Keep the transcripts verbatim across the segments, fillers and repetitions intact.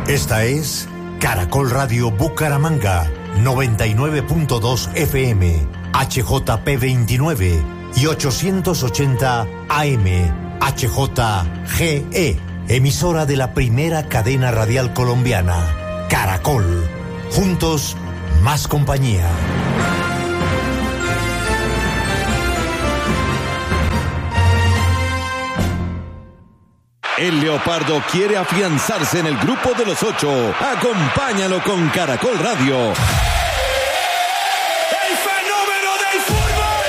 Esta es Caracol Radio Bucaramanga, noventa y nueve punto dos F M, H J P veintinueve y ochocientos ochenta A M, H J G E, emisora de la primera cadena radial colombiana, Caracol. Juntos, más compañía. El Leopardo quiere afianzarse en el grupo de los ocho. Acompáñalo con Caracol Radio. ¡El fenómeno del fútbol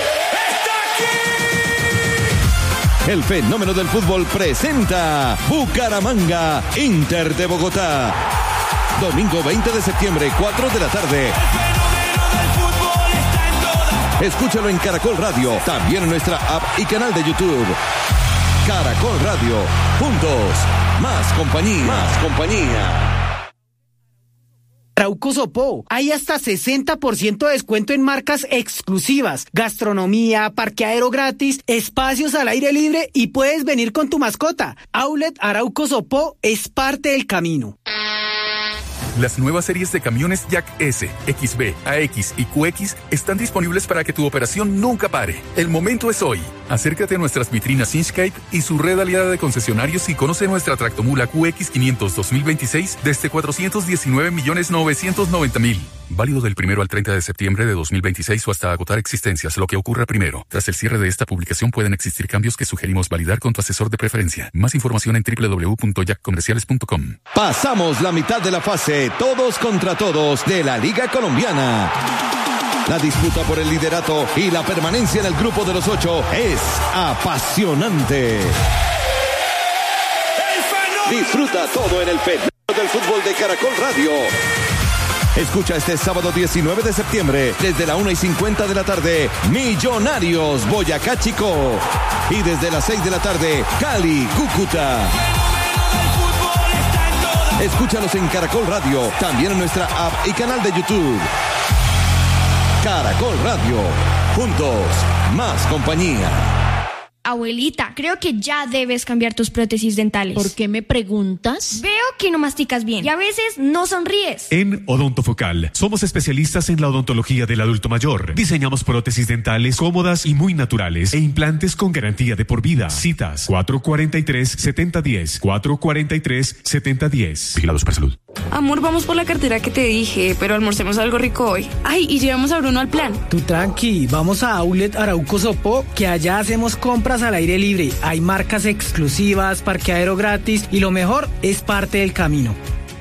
está aquí! El fenómeno del fútbol presenta Bucaramanga, Inter de Bogotá. Domingo veinte de septiembre, cuatro de la tarde. El fenómeno del fútbol está en todas. Escúchalo en Caracol Radio, también en nuestra app y canal de YouTube. Caracol Radio, juntos, más compañía, más compañía. Arauco Sopó, hay hasta sesenta por ciento de descuento en marcas exclusivas, gastronomía, parqueadero gratis, espacios al aire libre y puedes venir con tu mascota. Outlet Arauco Sopó es parte del camino. Las nuevas series de camiones Jack S, X B, A X y Q X están disponibles para que tu operación nunca pare. El momento es hoy. Acércate a nuestras vitrinas Inchcape y su red aliada de concesionarios y conoce nuestra tractomula Q X quinientos dos mil veintiséis desde cuatrocientos diecinueve millones novecientos noventa mil. Válido del primero al treinta de septiembre de dos mil veintiséis o hasta agotar existencias, lo que ocurra primero. Tras el cierre de esta publicación pueden existir cambios que sugerimos validar con tu asesor de preferencia. Más información en doble u doble u doble u punto jack comerciales punto com. Pasamos la mitad de la fase, todos contra todos de la Liga Colombiana. La disputa por el liderato y la permanencia en el grupo de los ocho es apasionante. Disfruta todo en el fenómeno del fútbol de Caracol Radio. Escucha este sábado diecinueve de septiembre, desde la una y cincuenta de la tarde, Millonarios Boyacá Chicó. Y desde las seis de la tarde, Cali Cúcuta. Escúchalos en Caracol Radio, también en nuestra app y canal de YouTube. Caracol Radio, juntos, más compañía. Abuelita, creo que ya debes cambiar tus prótesis dentales. ¿Por qué me preguntas? Veo que no masticas bien y a veces no sonríes. En Odontofocal somos especialistas en la odontología del adulto mayor. Diseñamos prótesis dentales cómodas y muy naturales e implantes con garantía de por vida. Citas cuatro cuatro tres, siete cero uno cero, cuatro cuatro tres, siete cero uno cero. Vigilados para salud. Amor, vamos por la cartera que te dije, pero almorcemos algo rico hoy. Ay, y llevamos a Bruno al plan. Tú tranqui, vamos a Outlet Arauco Sopó, que allá hacemos compras al aire libre. Hay marcas exclusivas, parqueadero gratis y lo mejor es parte del camino.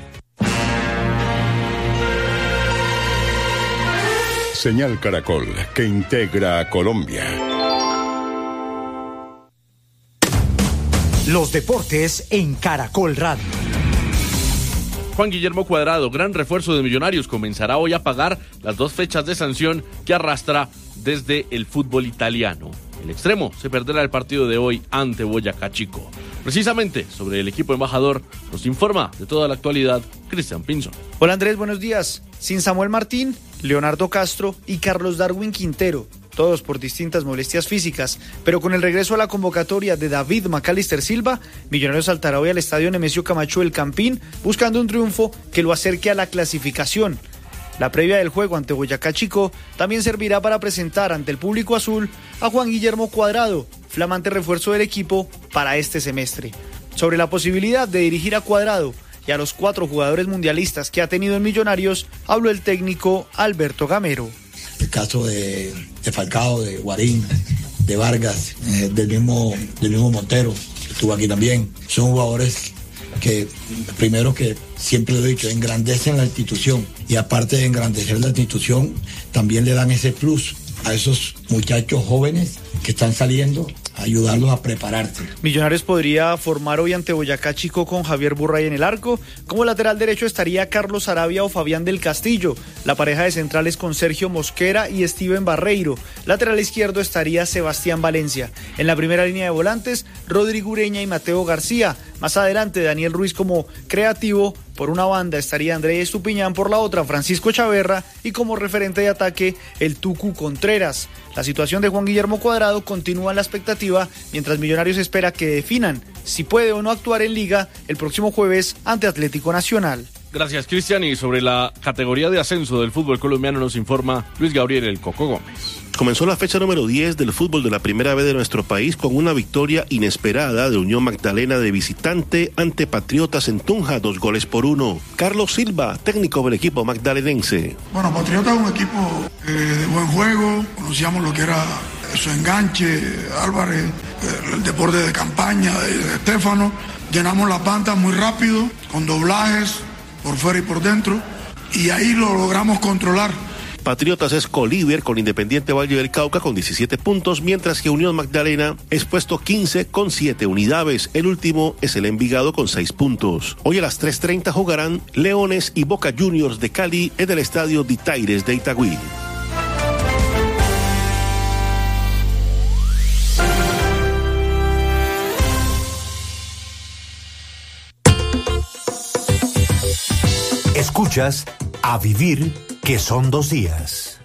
Señal Caracol, que integra a Colombia. Los deportes en Caracol Radio. Juan Guillermo Cuadrado, gran refuerzo de Millonarios, comenzará hoy a pagar las dos fechas de sanción que arrastra desde el fútbol italiano. El extremo se perderá el partido de hoy ante Boyacá Chicó. Precisamente sobre el equipo embajador nos informa de toda la actualidad Cristian Pinzón. Hola Andrés, buenos días. Sin Samuel Martín, Leonardo Castro y Carlos Darwin Quintero, todos por distintas molestias físicas, pero con el regreso a la convocatoria de David Macalister Silva, Millonarios saltará hoy al estadio Nemesio Camacho del Campín buscando un triunfo que lo acerque a la clasificación. La previa del juego ante Boyacá Chicó también servirá para presentar ante el público azul a Juan Guillermo Cuadrado, flamante refuerzo del equipo para este semestre. Sobre la posibilidad de dirigir a Cuadrado y a los cuatro jugadores mundialistas que ha tenido en Millonarios, habló el técnico Alberto Gamero. El caso de, de Falcao, de Guarín, de Vargas, eh, del mismo del mismo Montero, que estuvo aquí también. Son jugadores que, primero que siempre lo he dicho, engrandecen la institución y aparte de engrandecer la institución, también le dan ese plus a esos muchachos jóvenes que están saliendo, a ayudarlos a prepararse. Millonarios podría formar hoy ante Boyacá Chicó con Javier Burray en el arco. Como lateral derecho estaría Carlos Arabia o Fabián del Castillo. La pareja de centrales con Sergio Mosquera y Steven Barreiro. Lateral izquierdo estaría Sebastián Valencia. En la primera línea de volantes, Rodrigo Ureña y Mateo García. Más adelante, Daniel Ruiz como creativo Por una banda estaría Andrés Estupiñán, por la otra Francisco Chaverra y como referente de ataque el Tucu Contreras. La situación de Juan Guillermo Cuadrado continúa en la expectativa, mientras Millonarios espera que definan si puede o no actuar en Liga el próximo jueves ante Atlético Nacional. Gracias, Cristian. Y sobre la categoría de ascenso del fútbol colombiano nos informa Luis Gabriel El Coco Gómez. Comenzó la fecha número diez del fútbol de la primera vez de nuestro país con una victoria inesperada de Unión Magdalena de visitante ante Patriotas en Tunja, dos goles por uno. Carlos Silva, técnico del equipo magdalenense. Bueno, Patriotas es un equipo eh, de buen juego, conocíamos lo que era su enganche, Álvarez, el deporte de campaña de, de Estefano. Llenamos la panta muy rápido, con doblajes por fuera y por dentro, y ahí lo logramos controlar. Patriotas es colíder con Independiente Valle del Cauca con diecisiete puntos, mientras que Unión Magdalena es puesto quince con siete unidades. El último es el Envigado con seis puntos. Hoy a las tres treinta jugarán Leones y Boca Juniors de Cali en el estadio Ditaires de Itagüí. Escuchas A Vivir, que son dos días.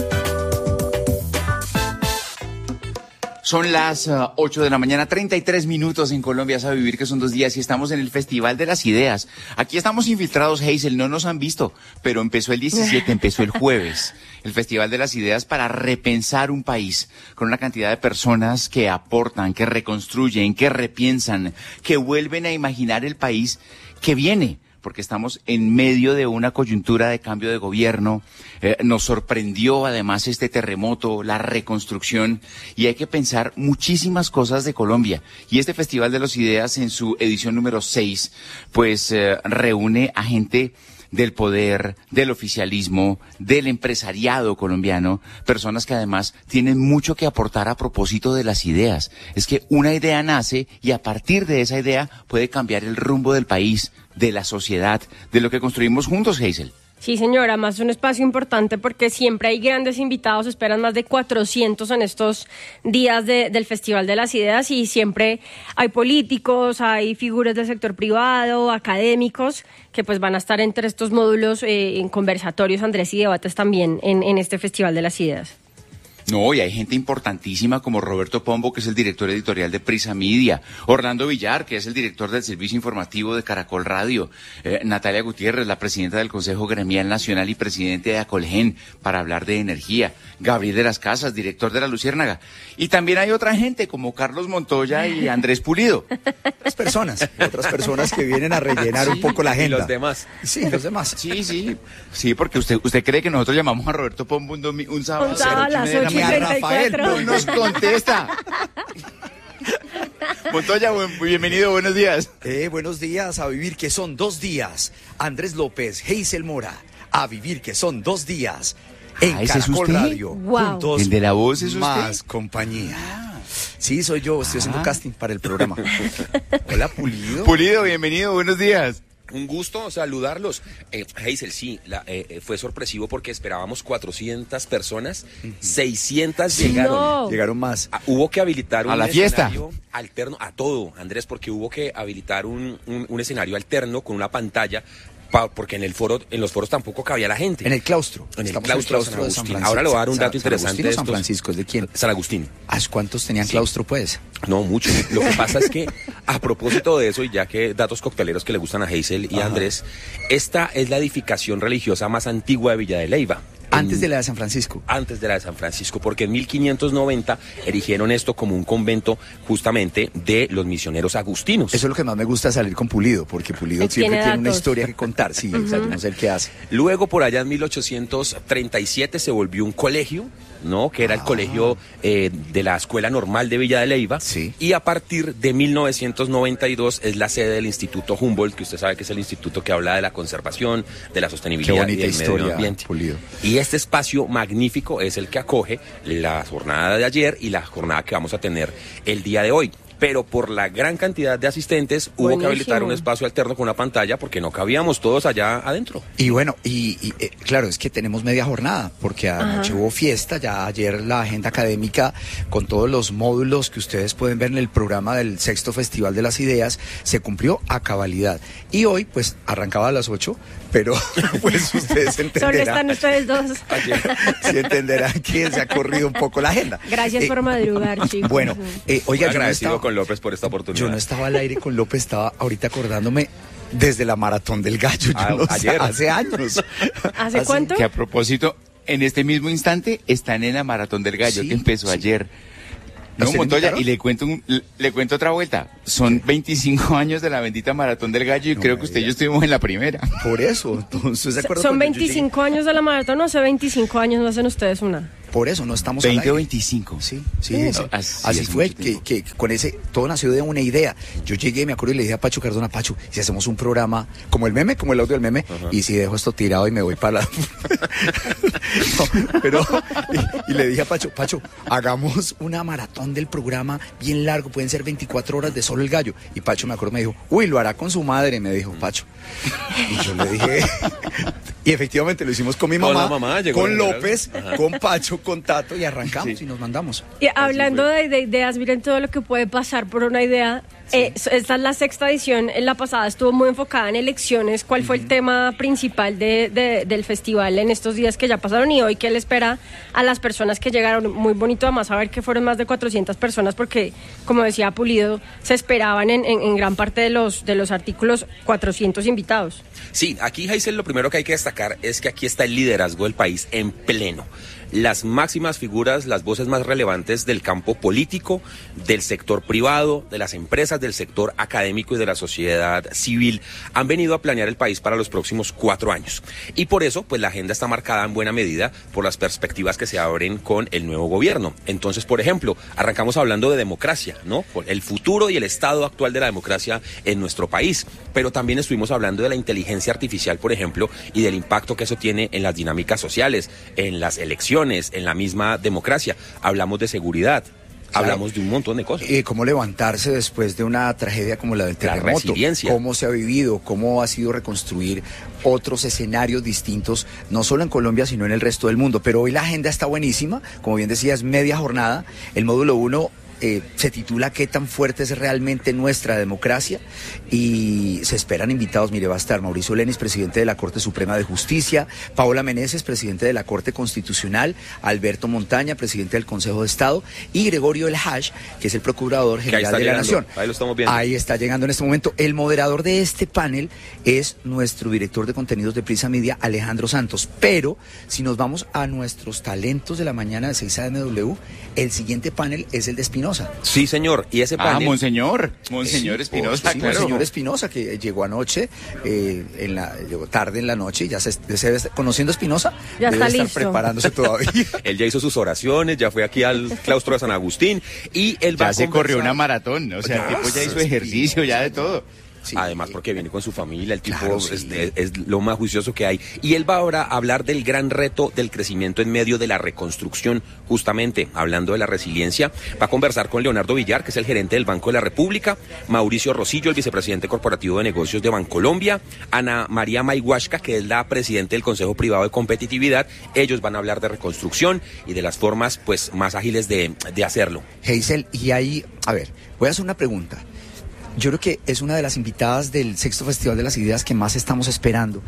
Son las uh, ocho de la mañana, treinta y tres minutos en Colombia, A Vivir, que son dos días, y estamos en el Festival de las Ideas. Aquí estamos infiltrados, Hazel, no nos han visto, pero empezó el diecisiete, empezó el jueves. El Festival de las Ideas para repensar un país, con una cantidad de personas que aportan, que reconstruyen, que repiensan, que vuelven a imaginar el país que viene. Porque estamos en medio de una coyuntura de cambio de gobierno, eh, nos sorprendió además este terremoto, la reconstrucción, y hay que pensar muchísimas cosas de Colombia. Y este Festival de las Ideas, en su edición número seis, pues eh, reúne a gente del poder, del oficialismo, del empresariado colombiano, personas que además tienen mucho que aportar a propósito de las ideas. Es que una idea nace y a partir de esa idea puede cambiar el rumbo del país, de la sociedad, de lo que construimos juntos, Hazel. Sí, señora, más un espacio importante porque siempre hay grandes invitados, esperan más de cuatrocientos en estos días de, del Festival de las Ideas, y siempre hay políticos, hay figuras del sector privado, académicos, que pues van a estar entre estos módulos eh, en conversatorios, Andrés, y debates también en, en este Festival de las Ideas. No, y hay gente importantísima como Roberto Pombo, que es el director editorial de Prisa Media, Orlando Villar, que es el director del servicio informativo de Caracol Radio, eh, Natalia Gutiérrez, la presidenta del Consejo Gremial Nacional y presidente de Acolgen, para hablar de energía, Gabriel de las Casas, director de La Luciérnaga, y también hay otra gente como Carlos Montoya y Andrés Pulido. Otras personas, otras personas que vienen a rellenar sí, un poco la agenda. Y los demás. Sí, los demás. Sí, sí, sí, porque usted usted cree que nosotros llamamos a Roberto Pombo un, domi- un sábado, un sábado a las ocho. Y a Rafael no nos contesta. Montoya, bienvenido, buenos días. Eh, buenos días, A Vivir, que son dos días. Andrés López, Hazel Mora, A Vivir, que son dos días. En ah, Caracol es Radio. Wow. Juntos, el de la voz es usted. Más compañía. Sí, soy yo, estoy ah. haciendo casting para el programa. Hola, Pulido. Pulido, bienvenido, buenos días. Un gusto saludarlos. Eh, Hazel, sí, la, eh, fue sorpresivo porque esperábamos cuatrocientas personas, uh-huh. seiscientas sí, llegaron. No. Llegaron más. Ah, hubo que habilitar un a la fiesta alterno, a todo, Andrés, porque hubo que habilitar un, un, un escenario alterno con una pantalla. Pa, porque en el foro, en los foros tampoco cabía la gente. En el claustro. En el Estamos claustro, en el claustro de San Agustín. De San Ahora le voy a dar un dato San, interesante. ¿San Agustín o San Francisco? ¿Es de quién? San Agustín. ¿Cuántos tenían sí. claustro, pues? No, mucho. Lo que pasa es que, a propósito de eso, y ya que datos cocteleros que le gustan a Hazel y a Andrés, esta es la edificación religiosa más antigua de Villa de Leyva. Antes de la de San Francisco. Antes de la de San Francisco, porque en mil quinientos noventa erigieron esto como un convento justamente de los misioneros agustinos. Eso es lo que más me gusta, salir con Pulido, porque Pulido Él siempre tiene, tiene una datos. historia que contar, sí, uh-huh. sabemos el que hace. Luego, por allá en mil ochocientos treinta y siete se volvió un colegio, ¿no? Que era el ah. colegio eh, de la Escuela Normal de Villa de Leyva. Sí. Y a partir de mil novecientos noventa y dos es la sede del Instituto Humboldt, que usted sabe que es el instituto que habla de la conservación, de la sostenibilidad. Qué bonita y del historia, medio ambiente. Pulido. Y este espacio magnífico es el que acoge la jornada de ayer y la jornada que vamos a tener el día de hoy. pero por la gran cantidad de asistentes hubo Buenísimo. que habilitar un espacio alterno con una pantalla porque no cabíamos todos allá adentro. Y bueno, y, y eh, claro, es que tenemos media jornada, porque anoche Ajá. hubo fiesta, ya ayer la agenda académica con todos los módulos que ustedes pueden ver en el programa del sexto Festival de las Ideas se cumplió a cabalidad. Y hoy, pues, arrancaba a las ocho, pero pues ustedes Solo entenderán. están ustedes dos. Sí entenderán que se ha corrido un poco la agenda. Gracias Eh, por madrugar, chicos. Bueno, eh, oiga, Muy yo no, agradecido estaba, con López por esta oportunidad. yo no estaba al aire con López, estaba ahorita acordándome desde la Maratón del Gallo, yo Ah, no sé, ayer. hace años. ¿Hace cuánto? Que a propósito, en este mismo instante están en la Maratón del Gallo, Sí, que empezó sí. ayer. ¿A No, usted le Montoya, invitaron? y le cuento, un- le, le cuento otra vuelta. Son veinticinco años de la bendita Maratón del Gallo y No creo me que usted y diga. yo estuvimos en la primera. Por eso, entonces, ¿se acuerda Son cuando yo llegué? veinticinco años de la maratón, no hace veinticinco años no hacen ustedes una. Por eso no estamos al veinte aire. o veinticinco. Sí, sí, Uh, sí. así Así es fue, mucho que, tiempo. que con ese, todo nació de una idea. Yo llegué, me acuerdo, y le dije a Pacho Cardona, Pacho, si hacemos un programa, como el meme, como el audio del meme, y si dejo esto tirado y me voy para la... No, pero, y, y le dije a Pacho, Pacho, hagamos una maratón del programa bien largo, pueden ser veinticuatro horas de solo el gallo. Y Pacho, me acuerdo, me dijo, uy, lo hará con su madre, me dijo Pacho. Y yo le dije... Y efectivamente lo hicimos con mi Con mamá, la mamá, llegó con la- López, Ajá. con Pacho, con Tato, y arrancamos y nos mandamos. Y hablando de, de ideas, miren todo lo que puede pasar por una idea. Eh, esta es la sexta edición. En la pasada estuvo muy enfocada en elecciones. ¿Cuál fue el tema principal de, de- del festival en estos días que ya pasaron? Y hoy, ¿qué le espera a las personas que llegaron? Muy bonito además saber que fueron más de cuatrocientas personas porque, como decía Pulido, se esperaban en, en- en gran parte de los, de los artículos cuatrocientos invitados. Sí, aquí, Hazel, lo primero que hay que destacar es que aquí está el liderazgo del país en pleno. Las máximas figuras, las voces más relevantes del campo político, del sector privado, de las empresas, del sector académico y de la sociedad civil han venido a planear el país para los próximos cuatro años. Y por eso, pues la agenda está marcada en buena medida por las perspectivas que se abren con el nuevo gobierno. Entonces, por ejemplo, arrancamos hablando de democracia, ¿no? Por el futuro y el estado actual de la democracia en nuestro país. Pero también estuvimos hablando de la inteligencia artificial, por ejemplo, y del impacto que eso tiene en las dinámicas sociales, en las elecciones, en la misma democracia. Hablamos de seguridad, Claro. hablamos de un montón de cosas. Eh, cómo levantarse después de una tragedia como la del La terremoto, resiliencia. cómo se ha vivido, cómo ha sido reconstruir otros escenarios distintos, no solo en Colombia, sino en el resto del mundo. Pero hoy la agenda está buenísima, como bien decías, media jornada. El módulo uno eh, se titula ¿Qué tan fuerte es realmente nuestra democracia? Y se esperan invitados, mire, va a estar Mauricio Lenis, presidente de la Corte Suprema de Justicia, Paola Meneses, presidente de la Corte Constitucional, Alberto Montaña, presidente del Consejo de Estado, y Gregorio El Haj, que es el Procurador Que ahí General está de la llegando, Nación. ahí lo estamos viendo. Ahí está llegando en este momento. El moderador de este panel es nuestro director de contenidos de Prisa Media, Alejandro Santos. Pero si nos vamos a nuestros talentos de la mañana de seis A M W, el siguiente panel es el de Espinosa. Sí, señor, y ese Ah, panel... Monseñor. Monseñor Sí, Espinosa, sí, claro. Monseñor Espinosa, que llegó anoche, eh, en la, llegó tarde en la noche, y ya se, se debe estar- conociendo a Espinosa, Ya debe está estar listo. preparándose todavía. Él ya hizo sus oraciones, ya fue aquí al claustro de San Agustín y él va Ya a se conversar- corrió una maratón, o sea, el tipo ya hizo ejercicio, ya de todo. Sí. Además porque viene con su familia, el tipo Claro, sí. es, es- es lo más juicioso que hay. Y él va ahora a hablar del gran reto del crecimiento en medio de la reconstrucción, justamente hablando de la resiliencia. Va a conversar con Leonardo Villar, que es el gerente del Banco de la República, Mauricio Rosillo, el vicepresidente corporativo de negocios de Bancolombia, Ana María Mayhuashka, que es la presidenta del Consejo Privado de Competitividad. Ellos van a hablar de reconstrucción y de las formas pues más ágiles de, de hacerlo. Hazel, y ahí, a ver, voy a hacer una pregunta. Yo creo que es una de las invitadas del sexto Festival de las Ideas que más estamos esperando.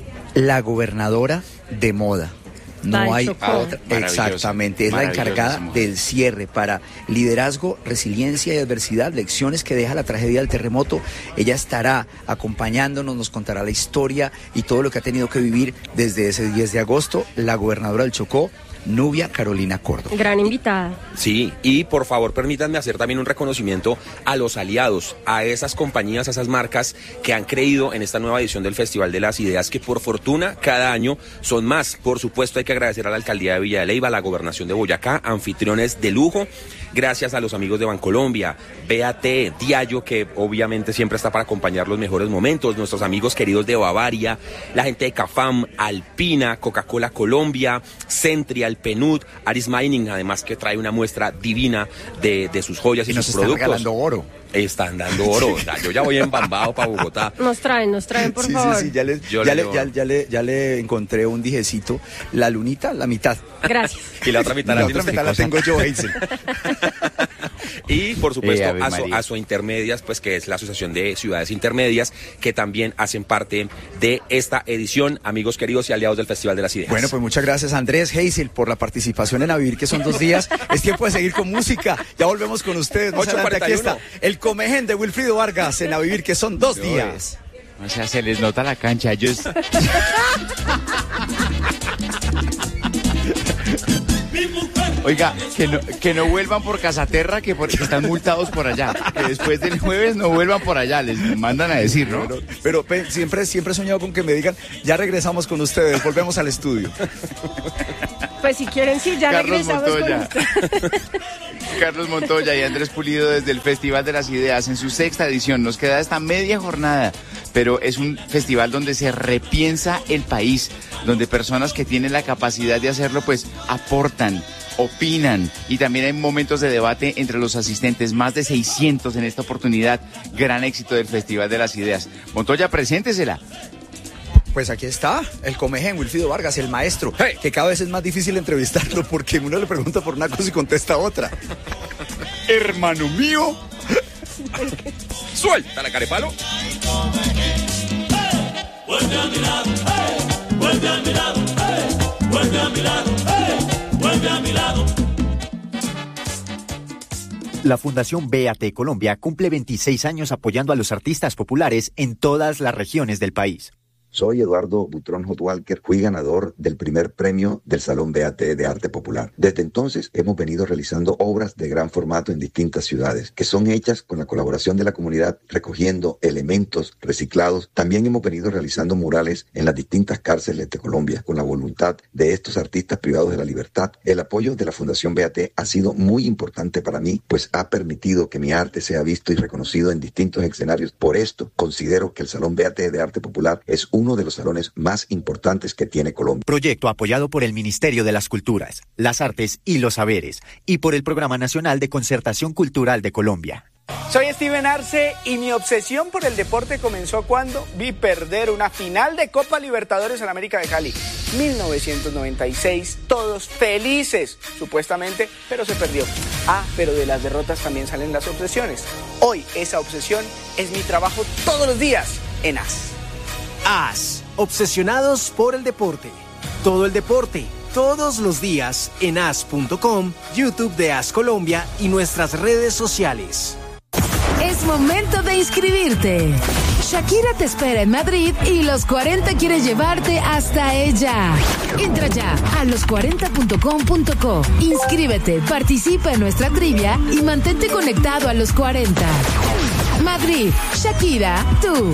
La gobernadora de moda. No Ay, hay Chocó. otra. Maravillosa, Exactamente, es la maravillosa encargada esa mujer. del cierre para liderazgo, resiliencia y adversidad, lecciones que deja la tragedia del terremoto. Ella estará acompañándonos, nos contará la historia y todo lo que ha tenido que vivir desde ese diez de agosto, la gobernadora del Chocó, Nubia Carolina Córdoba. Gran invitada. Sí, y por favor permítanme hacer también un reconocimiento a los aliados, a esas compañías, a esas marcas que han creído en esta nueva edición del Festival de las Ideas, que por fortuna cada año son más. Por supuesto hay que agradecer a la Alcaldía de Villa de Leyva, a la Gobernación de Boyacá, anfitriones de lujo, gracias a los amigos de Bancolombia, B A T, Diallo, que obviamente siempre está para acompañar los mejores momentos, nuestros amigos queridos de Bavaria, la gente de Cafam, Alpina, Coca-Cola Colombia, Centria, el P N U D, Aris Mining, además que trae una muestra divina de, de sus joyas y, y sus nos productos. Están regalando oro. Están dando oro. Yo ya voy embambado para Bogotá. Nos traen, nos traen, por sí, favor. Sí, sí, ya le, Yo ya, le le, ya, ya, le, ya le encontré un dijecito. La lunita, la mitad. Gracias. Y la otra mitad, la, la, otra mitad la tengo yo, Hazel. Y, por supuesto, eh, Aso, Aso Intermedias, pues que es la Asociación de Ciudades Intermedias, que también hacen parte de esta edición, amigos queridos y aliados del Festival de las Ideas. Bueno, pues muchas gracias, Andrés, Hazel, por la participación en A Vivir, que son dos días. Es tiempo de seguir con música. Ya volvemos con ustedes. Más adelante, aquí está el Comején de Wilfrido Vargas en A Vivir, que son dos días. O sea, se les nota la cancha. Ellos... Oiga, que no, que no vuelvan por Casaterra, que, por, que están multados por allá. Que después del jueves no vuelvan por allá, les mandan a decir, ¿no? Pero, pero, pero siempre, siempre he soñado con que me digan, ya regresamos con ustedes, volvemos al estudio. Pues si quieren, sí, ya Carlos regresamos Montoya. con ustedes. Carlos Montoya y Andrés Pulido desde el Festival de las Ideas en su sexta edición. Nos queda esta media jornada, pero es un festival donde se repiensa el país, donde personas que tienen la capacidad de hacerlo, pues aportan, opinan, y también hay momentos de debate entre los asistentes, más de seiscientos en esta oportunidad. Gran éxito del Festival de las Ideas. Montoya, preséntesela. Pues aquí está, el Comején, Wilfrido Vargas, el maestro, hey. que cada vez es más difícil entrevistarlo porque uno le pregunta por una cosa y contesta otra. Hermano mío. Suelta la carepalo. Vuelve a mi lado, hey. Vuelve a mi lado, hey. Vuelve a mi lado, hey. Vuelve a mi lado. La Fundación B A T Colombia cumple veintiséis años apoyando a los artistas populares en todas las regiones del país. Soy Eduardo Butrón Hot Walker, fui ganador del primer premio del Salón B A T de Arte Popular. Desde entonces hemos venido realizando obras de gran formato en distintas ciudades, que son hechas con la colaboración de la comunidad, recogiendo elementos reciclados. También hemos venido realizando murales en las distintas cárceles de Colombia, con la voluntad de estos artistas privados de la libertad. El apoyo de la Fundación B A T ha sido muy importante para mí, pues ha permitido que mi arte sea visto y reconocido en distintos escenarios. Por esto, considero que el Salón B A T de Arte Popular es un uno de los salones más importantes que tiene Colombia. Proyecto apoyado por el Ministerio de las Culturas, las Artes y los Saberes y por el Programa Nacional de Concertación Cultural de Colombia. Soy Steven Arce y mi obsesión por el deporte comenzó cuando vi perder una final de Copa Libertadores en América de Cali. mil novecientos noventa y seis, todos felices, supuestamente, pero se perdió. Ah, pero de las derrotas también salen las obsesiones. Hoy esa obsesión es mi trabajo todos los días en A S. A S, obsesionados por el deporte. Todo el deporte, todos los días en A S punto com, YouTube de A S Colombia y nuestras redes sociales. Es momento de inscribirte. Shakira te espera en Madrid y Los cuarenta quiere llevarte hasta ella. Entra ya a los cuarenta punto com punto co. Inscríbete, participa en nuestra trivia y mantente conectado a Los cuarenta. Madrid, Shakira, tú.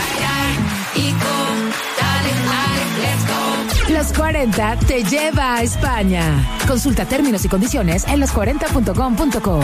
Los cuarenta te lleva a España. Consulta términos y condiciones en los cuarenta punto com punto co.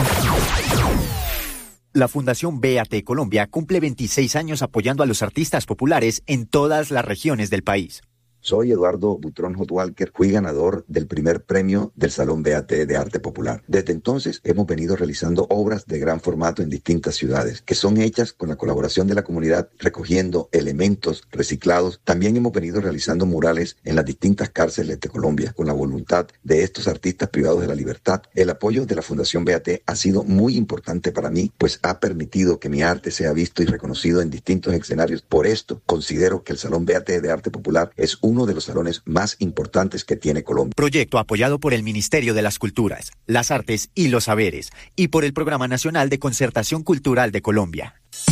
La Fundación B A T Colombia cumple veintiséis años apoyando a los artistas populares en todas las regiones del país. Soy Eduardo Butrón Hot Walker, fui ganador del primer premio del Salón B A T de Arte Popular. Desde entonces hemos venido realizando obras de gran formato en distintas ciudades, que son hechas con la colaboración de la comunidad, recogiendo elementos reciclados. También hemos venido realizando murales en las distintas cárceles de Colombia, con la voluntad de estos artistas privados de la libertad. El apoyo de la Fundación B A T ha sido muy importante para mí, pues ha permitido que mi arte sea visto y reconocido en distintos escenarios. Por esto, considero que el Salón B A T de Arte Popular es uno de los salones más importantes que tiene Colombia. Proyecto apoyado por el Ministerio de las Culturas, las Artes y los Saberes y por el Programa Nacional de Concertación Cultural de Colombia.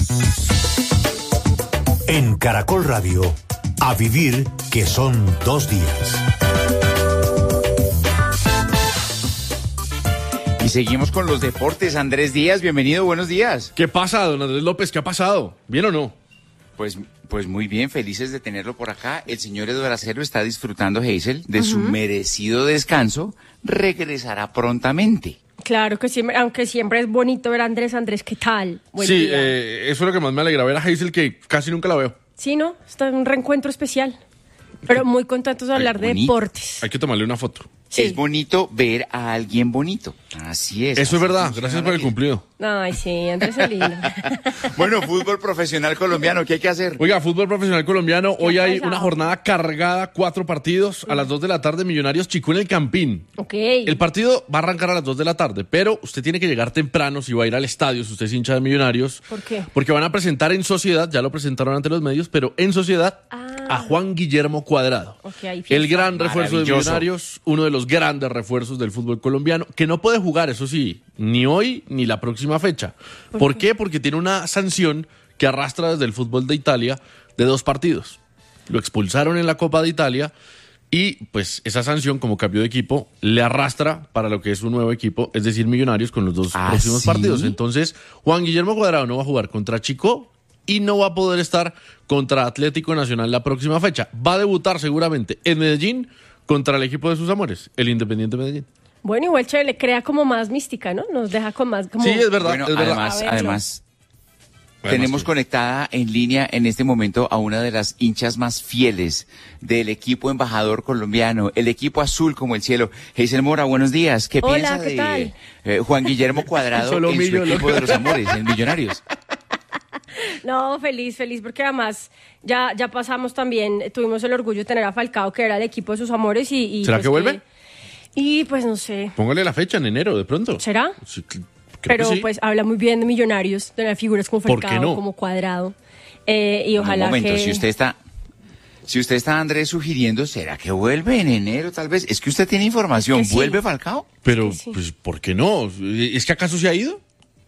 En Caracol Radio, a vivir que son dos días. Y seguimos con los deportes. Andrés Díaz, bienvenido, buenos días. ¿Qué pasa, don Andrés López? ¿Qué ha pasado? ¿Bien o no? Pues, pues muy bien, felices de tenerlo por acá. El señor Eduardo Acero está disfrutando, Hazel, de uh-huh. su merecido descanso. Regresará prontamente. Claro que sí, aunque siempre es bonito ver a Andrés. Andrés, ¿qué tal? Buen sí, día. Eh, eso es lo que más me alegra, ver a Hazel, que casi nunca la veo. Sí, ¿no? Está en un reencuentro especial. Pero muy contentos de hablar Ay, de deportes. Hay que tomarle una foto. Sí. Es bonito ver a alguien bonito. Así es. Eso es así verdad. funciona Gracias la por el vida. cumplido. Ay, sí, Andrés es lindo. Bueno, fútbol profesional colombiano, ¿qué hay que hacer? Oiga, fútbol profesional colombiano, hoy hay pesado. una jornada cargada, cuatro partidos, a las dos de la tarde, Millonarios Chicó en el Campín. Ok. El partido va a arrancar a las dos de la tarde, pero usted tiene que llegar temprano si va a ir al estadio, si usted es hincha de Millonarios, ¿Por qué? porque van a presentar en sociedad, ya lo presentaron ante los medios, pero en sociedad a Juan Guillermo Cuadrado. Ok, hay fiesta. El gran refuerzo de Maravilloso. Millonarios, uno de los grandes refuerzos del fútbol colombiano, que no puede jugar, eso sí, ni hoy ni la próxima fecha. ¿Por, ¿Por qué? Porque tiene una sanción que arrastra desde el fútbol de Italia de dos partidos. Lo expulsaron en la Copa de Italia y pues esa sanción, como cambio de equipo, le arrastra para lo que es un nuevo equipo, es decir, Millonarios con los dos ¿Ah, próximos sí? partidos. Entonces, Juan Guillermo Cuadrado no va a jugar contra Chico y no va a poder estar contra Atlético Nacional la próxima fecha. Va a debutar seguramente en Medellín contra el equipo de sus amores, el Independiente Medellín. Bueno, igual chévere, le crea como más mística, ¿no? Nos deja con más... Como... Sí, es verdad, Bueno, es verdad. además, A verlo. además, Además, tenemos sí. conectada en línea en este momento a una de las hinchas más fieles del equipo embajador colombiano, el equipo azul como el cielo. Geisel Mora, buenos días. ¿Qué Hola, piensa ¿qué de tal? eh, Juan Guillermo Cuadrado Solo en su millo, equipo loco. de los amores, en Millonarios? No, feliz, feliz, porque además ya, ya pasamos también, tuvimos el orgullo de tener a Falcao, que era el equipo de sus amores y... y ¿Será pues que vuelve? Y pues no sé, Póngale la fecha en enero, de pronto. ¿será? Sí, cl- creo Pero que sí. pues habla muy bien de Millonarios, de las figuras como ¿Por qué Falcao, no? como Cuadrado. Eh, y ojalá Un momento, que... si usted está... Si usted está, Andrés, sugiriendo, ¿será que vuelve en enero tal vez? Es que usted tiene información. Que sí. ¿Vuelve Falcao? Pero, Sí, sí. pues, ¿por qué no? ¿Es que acaso se ha ido?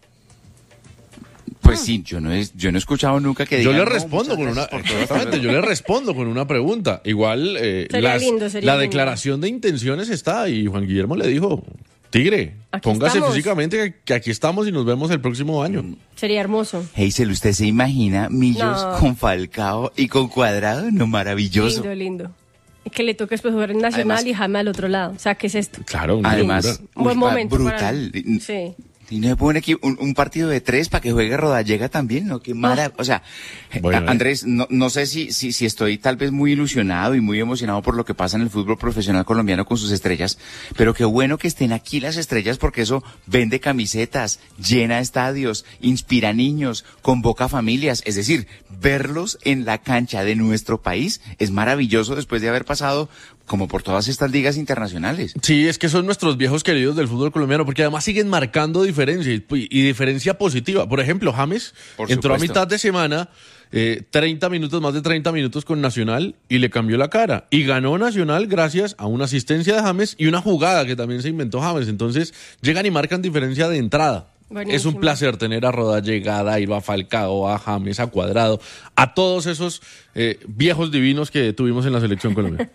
Pues sí, yo no he, yo no he escuchado nunca que Yo digan, le "No, respondo muchas con una... gracias por todo". Exactamente, yo le respondo con una pregunta. Igual, eh, Sería las- lindo, sería la lindo. declaración de intenciones está y Juan Guillermo le dijo, Tigre, Aquí póngase estamos. físicamente que, que aquí estamos y nos vemos el próximo año. Sería hermoso. Heisel, ¿usted se imagina Millos No. con Falcao y con Cuadrado? No, maravilloso. Lindo, lindo. Y que le toque después jugar en Nacional Además- y Jaime al otro lado. O sea, ¿qué es esto? Claro, una Además, locura. Un buen uy, va momento para- brutal. Sí. Y no se pone un, equipo- un, un partido de tres para que juegue Rodallega también, ¿no? Qué mara... O sea, Bueno, a- Andrés, no, no sé si, si, si estoy tal vez muy ilusionado y muy emocionado por lo que pasa en el fútbol profesional colombiano con sus estrellas, pero qué bueno que estén aquí las estrellas porque eso vende camisetas, llena estadios, inspira niños, convoca familias. Es decir, verlos en la cancha de nuestro país es maravilloso después de haber pasado como por todas estas ligas internacionales. Sí, es que son nuestros viejos queridos del fútbol colombiano, porque además siguen marcando diferencia y, y diferencia positiva. Por ejemplo, James Por entró a supuesto. mitad de semana, eh, treinta minutos, más de treinta minutos con Nacional y le cambió la cara. Y ganó Nacional gracias a una asistencia de James y una jugada que también se inventó James. Entonces llegan y marcan diferencia de entrada. Buenísimo. Es un placer tener a Rodallega, a Dairo, a Falcao, a James, a Cuadrado, a todos esos eh, viejos divinos que tuvimos en la selección colombiana.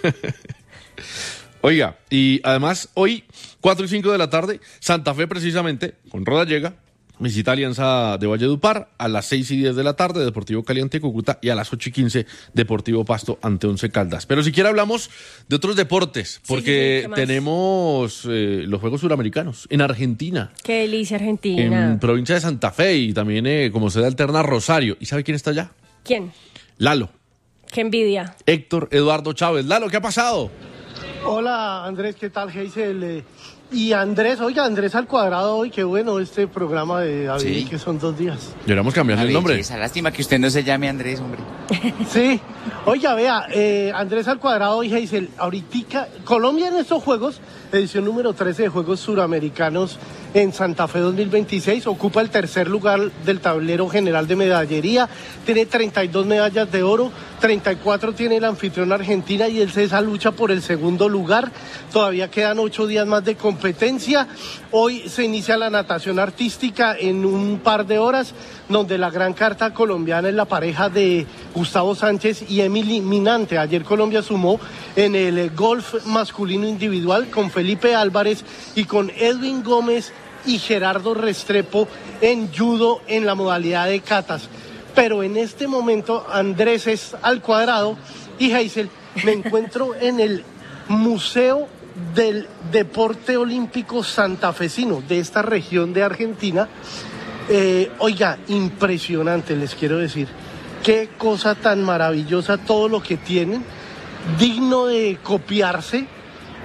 Oiga, y además hoy, cuatro y cinco de la tarde, Santa Fe precisamente, con Rodallega, visita Alianza de Valledupar, a las seis y diez de la tarde, Deportivo Cali ante Cúcuta, y a las ocho y quince, Deportivo Pasto ante Once Caldas. Pero si quiere hablamos de otros deportes, porque sí, sí, ¿qué más? tenemos eh, los Juegos Suramericanos en Argentina, Qué delicia Argentina. en provincia de Santa Fe, y también eh, como sede alterna Rosario. ¿Y sabe quién está allá? ¿Quién? Lalo, Qué envidia. Héctor Eduardo Chávez. Lalo, ¿qué ha pasado? Hola Andrés, ¿qué tal Geisel? Eh, Y Andrés, oiga, Andrés al cuadrado hoy, qué bueno este programa de David, Sí. que son dos días. Deberíamos cambiarle Una el nombre. belleza. Lástima que usted no se llame Andrés, hombre. Sí, oiga, vea, eh, Andrés al cuadrado y Geisel, ahorita, Colombia en estos Juegos, edición número trece de Juegos Suramericanos en Santa Fe dos mil veintiséis, ocupa el tercer lugar del tablero general de medallería, tiene treinta y dos medallas de oro, treinta y cuatro tiene la anfitriona Argentina y el CESA lucha por el segundo lugar, todavía quedan ocho días más de competencia, hoy se inicia la natación artística en un par de horas, donde la gran carta colombiana es la pareja de Gustavo Sánchez y Emily Minante. Ayer Colombia sumó en el golf masculino individual con Felipe Álvarez y con Edwin Gómez y Gerardo Restrepo en judo en la modalidad de catas. Pero en este momento Andrés es al cuadrado y Geisel, me encuentro en el Museo del Deporte Olímpico Santafesino de esta región de Argentina. Eh, oiga, impresionante, les quiero decir. Qué cosa tan maravillosa todo lo que tienen, digno de copiarse,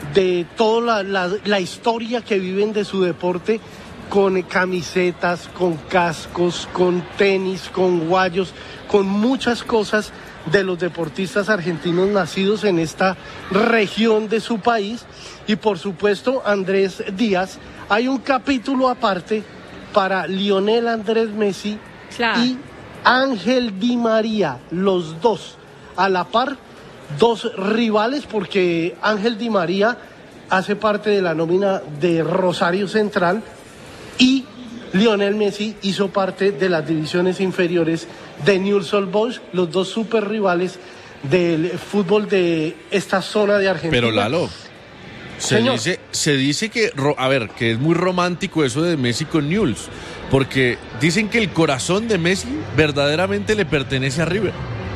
de toda la, la, la historia que viven de su deporte, con camisetas, con cascos, con tenis, con guayos, con muchas cosas de los deportistas argentinos nacidos en esta región de su país. Y por supuesto, Andrés Díaz, hay un capítulo aparte para Lionel Andrés Messi claro. y Ángel Di María, los dos a la par, dos rivales, porque Ángel Di María hace parte de la nómina de Rosario Central y Lionel Messi hizo parte de las divisiones inferiores de Newell's Old Boys, los dos super rivales del fútbol de esta zona de Argentina. Pero Lalo, se dice, se dice que, a ver, que es muy romántico eso de Messi con Newell's, porque dicen que el corazón de Messi verdaderamente le pertenece a River.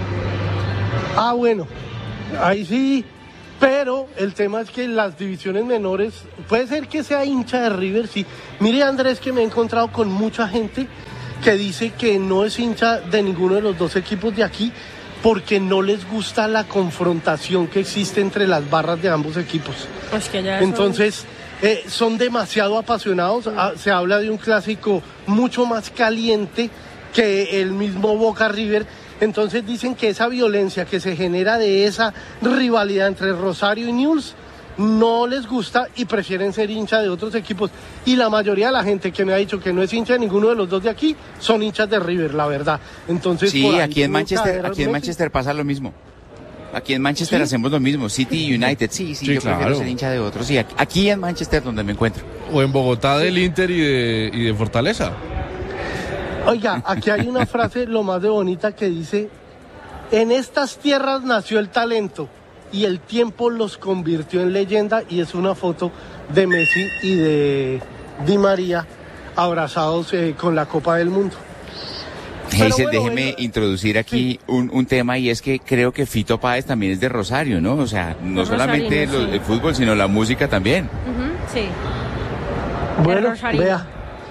Ah, bueno, ahí sí. Pero el tema es que las divisiones menores, puede ser que sea hincha de River, sí. Mire, Andrés, que me he encontrado con mucha gente que dice que no es hincha de ninguno de los dos equipos de aquí porque no les gusta la confrontación que existe entre las barras de ambos equipos. Pues que ya Entonces, eh, son demasiado apasionados. Ah, se habla de un clásico mucho más caliente que el mismo Boca River. Entonces dicen que esa violencia que se genera de esa rivalidad entre Rosario y Newell's no les gusta y prefieren ser hincha de otros equipos. Y la mayoría de la gente que me ha dicho que no es hincha de ninguno de los dos de aquí son hinchas de River, la verdad. Entonces, sí, aquí en Manchester, aquí en Manchester pasa lo mismo. Aquí en Manchester ¿Sí? hacemos lo mismo. City United, sí, sí, sí yo claro. prefiero ser hincha de otros. Sí, aquí, aquí en Manchester donde me encuentro. O en Bogotá del Inter y de, y de Fortaleza. Oiga, aquí hay una frase lo más de bonita que dice: en estas tierras nació el talento y el tiempo los convirtió en leyenda, y es una foto de Messi y de Di María abrazados eh, con la Copa del Mundo. Geisel, bueno, déjeme bueno, introducir aquí sí. un, un tema, y es que creo que Fito Páez también es de Rosario, ¿no? O sea, no solamente los, sí. el fútbol, sino la música también. Uh-huh, sí. Bueno, vea.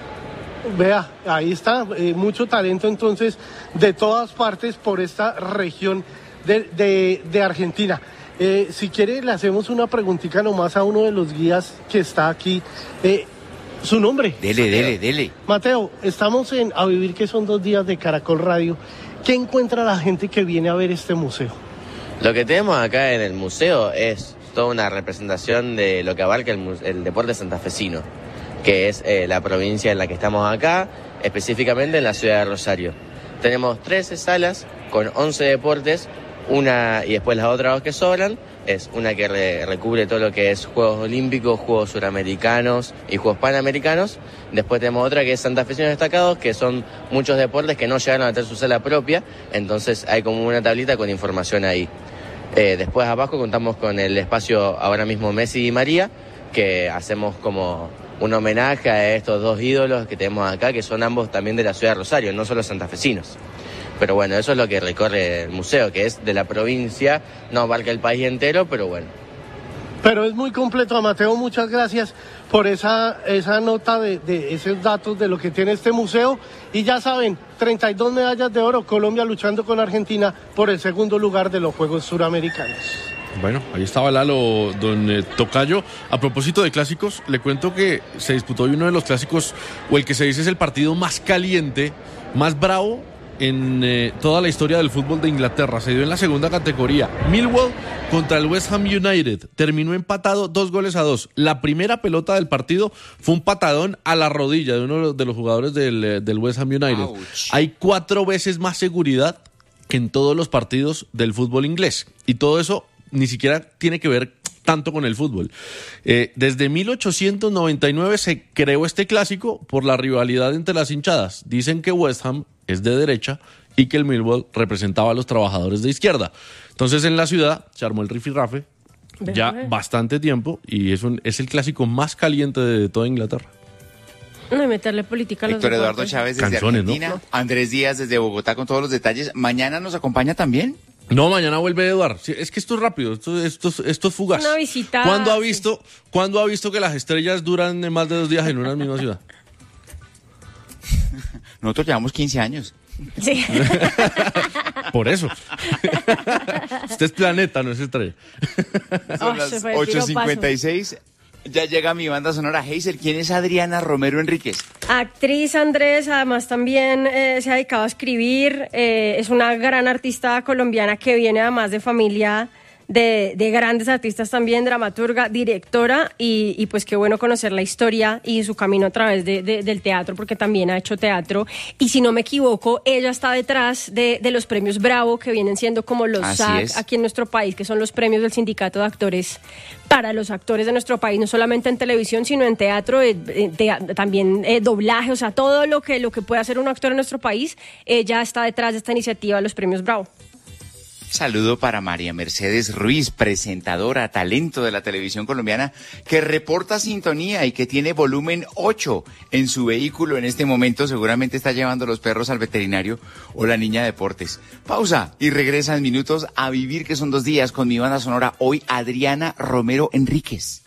Vea, ahí está, eh, mucho talento entonces de todas partes por esta región de, de, de Argentina. Eh, si quiere le hacemos una preguntita nomás a uno de los guías que está aquí. Eh, ¿Su nombre? Dele, dele, dele. Mateo, estamos en A Vivir, que son dos días de Caracol Radio. ¿Qué encuentra la gente que viene a ver este museo? Lo que tenemos acá en el museo es toda una representación de lo que abarca el, el deporte santafesino, que es eh, la provincia en la que estamos acá, específicamente en la ciudad de Rosario. Tenemos trece salas con once deportes, una y después las otras dos que sobran, es una que re, recubre todo lo que es Juegos Olímpicos, Juegos Suramericanos y Juegos Panamericanos. Después tenemos otra que es Santafesinos Destacados, que son muchos deportes que no llegaron a tener su sala propia, entonces hay como una tablita con información ahí. Eh, después abajo contamos con el espacio ahora mismo Messi y María, que hacemos como un homenaje a estos dos ídolos que tenemos acá, que son ambos también de la ciudad de Rosario, no solo santafesinos. Pero bueno, eso es lo que recorre el museo, que es de la provincia, no abarca el país entero, pero bueno. Pero es muy completo, Mateo, muchas gracias por esa, esa nota de, de esos datos de lo que tiene este museo. Y ya saben, treinta y dos medallas de oro, Colombia luchando con Argentina por el segundo lugar de los Juegos Suramericanos. Bueno, ahí estaba Lalo, don eh, Tocayo. A propósito de clásicos, le cuento que se disputó hoy uno de los clásicos, o el que se dice es el partido más caliente, más bravo en eh, toda la historia del fútbol de Inglaterra. Se dio en la segunda categoría. Millwall contra el West Ham United. Terminó empatado dos goles a dos. La primera pelota del partido fue un patadón a la rodilla de uno de los jugadores del, del West Ham United. Ouch. Hay cuatro veces más seguridad que en todos los partidos del fútbol inglés. Y todo eso ni siquiera tiene que ver tanto con el fútbol. Eh, desde mil ochocientos noventa y nueve se creó este clásico por la rivalidad entre las hinchadas. Dicen que West Ham es de derecha y que el Millwall representaba a los trabajadores de izquierda. Entonces en la ciudad se armó el rifirrafe ya bastante tiempo, y es, un, es el clásico más caliente de toda Inglaterra. No, y meterle política a los Héctor Eduardo Chávez desde Canzones, Argentina, ¿no? Andrés Díaz desde Bogotá con todos los detalles. ¿Mañana nos acompaña también? No, mañana vuelve Eduardo. Sí, es que esto es rápido, esto, esto, esto es fugaz. Una visita. ¿Cuándo ha visto, ¿cuándo ha visto que las estrellas duran más de dos días en una misma ciudad? Nosotros llevamos quince años. Sí. Por eso. Usted es planeta, no es estrella. Son las ocho cincuenta y seis. Ya llega mi banda sonora. Hazel, ¿quién es Adriana Romero Enríquez? Actriz, Andrés, además también eh, se ha dedicado a escribir, eh, es una gran artista colombiana que viene además de familia de, de grandes artistas también, dramaturga, directora, y, y pues qué bueno conocer la historia y su camino a través de, de, del teatro, porque también ha hecho teatro, y si no me equivoco, ella está detrás de, de los premios Bravo, que vienen siendo como los Así S A C es. aquí en nuestro país, que son los premios del Sindicato de Actores para los actores de nuestro país, no solamente en televisión, sino en teatro, eh, de, también eh, doblaje, o sea, todo lo que, lo que puede hacer un actor en nuestro país, ella está detrás de esta iniciativa de los premios Bravo. Saludo para María Mercedes Ruiz, presentadora, talento de la televisión colombiana, que reporta sintonía y que tiene volumen ocho en su vehículo en este momento. Seguramente está llevando los perros al veterinario o la niña de deportes. Pausa y regresa en minutos a Vivir, que son dos días, con mi banda sonora hoy, Adriana Romero Enríquez.